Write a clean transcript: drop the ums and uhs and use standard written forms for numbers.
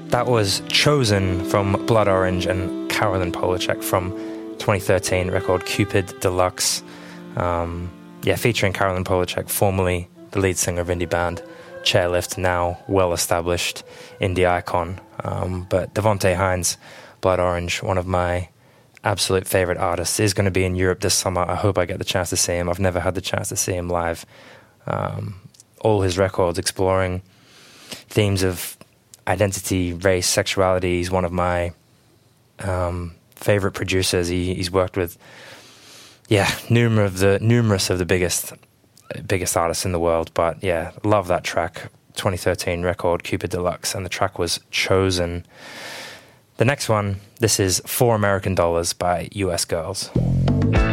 That was Chosen from Blood Orange and Carolyn Polachek from 2013 record Cupid Deluxe. Featuring Carolyn Polachek, formerly the lead singer of indie band Chairlift, now well-established indie icon. But Devonte Hines, Blood Orange, one of my absolute favorite artists, is going to be in Europe this summer. I hope I get the chance to see him. I've never had the chance to see him live. All his records exploring themes of identity, race, sexuality. He's one of my favorite producers. He's worked with numerous of the biggest artists in the world. But yeah, love that track. 2013 record Cupid Deluxe, and the track was Chosen. The next one, this is $4 American by US Girls.